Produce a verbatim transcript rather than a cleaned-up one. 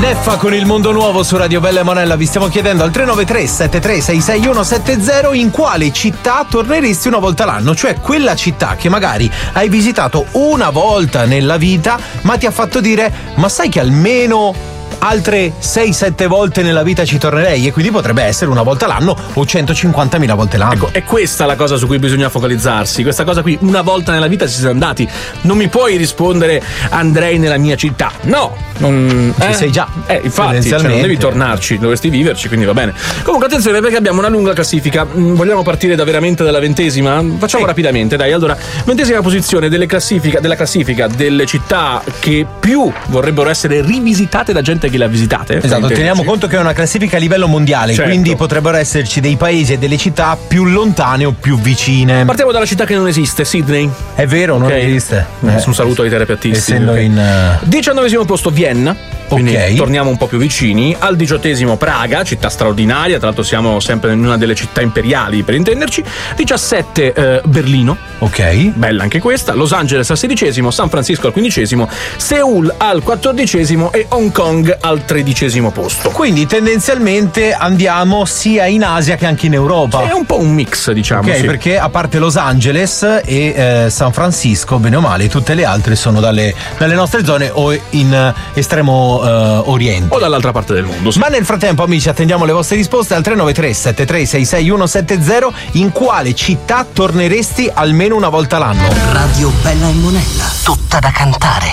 Neffa con il mondo nuovo su Radio Bella e Monella. Vi stiamo chiedendo al tre nove tre sette tre sei sei uno sette zero in quale città torneresti una volta l'anno, cioè quella città che magari hai visitato una volta nella vita ma ti ha fatto dire ma sai che almeno altre sei sette volte nella vita ci tornerei, e quindi potrebbe essere una volta l'anno o centocinquantamila volte l'anno. Ecco, è questa la cosa su cui bisogna focalizzarsi, questa cosa qui, una volta nella vita ci siamo andati. Non mi puoi rispondere andrei nella mia città, no, non ci eh? sei già, eh, infatti, cioè, non devi tornarci, dovresti viverci, quindi va bene. Comunque attenzione, perché abbiamo una lunga classifica. Vogliamo partire da veramente dalla ventesima? Facciamo sì. rapidamente, dai. Allora, ventesima posizione delle classifica, della classifica delle città che più vorrebbero essere rivisitate da gente che le ha visitate. Esatto, teniamo conto che è una classifica a livello mondiale, certo. Quindi potrebbero esserci dei paesi e delle città più lontane o più vicine. Partiamo dalla città che non esiste, Sydney. È vero, non okay. esiste. Eh, un saluto ai terapeutisti. Essendo okay. in uh... diciannovesimo posto Vienna. Quindi okay. torniamo un po' più vicini. Al diciottesimo Praga, città straordinaria, tra l'altro siamo sempre in una delle città imperiali per intenderci. diciassette eh, Berlino, ok, bella anche questa. Los Angeles al sedicesimo, San Francisco al quindicesimo, Seoul al quattordicesimo e Hong Kong al tredicesimo posto. Quindi tendenzialmente andiamo sia in Asia che anche in Europa. È un po' un mix, diciamo. Ok, sì. Perché a parte Los Angeles e eh, San Francisco, bene o male, tutte le altre sono dalle, dalle nostre zone o in eh, estremo Uh, oriente o dall'altra parte del mondo, sì. Ma nel frattempo, amici, attendiamo le vostre risposte al tre nove tre sette tre sei sei uno sette zero. In quale città torneresti almeno una volta l'anno? Radio Bella e Monella, tutta da cantare.